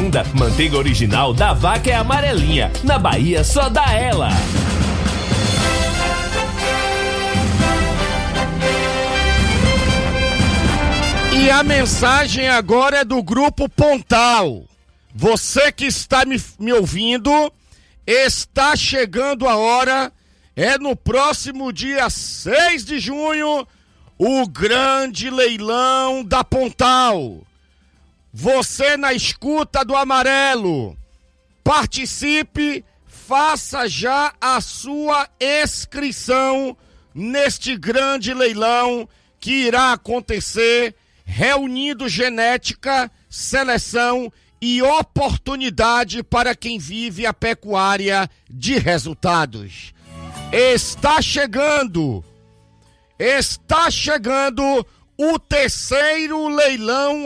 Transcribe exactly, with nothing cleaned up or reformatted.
ainda, manteiga original da Vaca é amarelinha. Na Bahia só dá ela. E a mensagem agora é do Grupo Pontal. Você que está me, me ouvindo, está chegando a hora, é no próximo dia seis de junho, o grande leilão da Pontal. Você na escuta do amarelo, participe, faça já a sua inscrição neste grande leilão que irá acontecer, reunindo genética, seleção e oportunidade para quem vive a pecuária de resultados. Está chegando, está chegando o terceiro leilão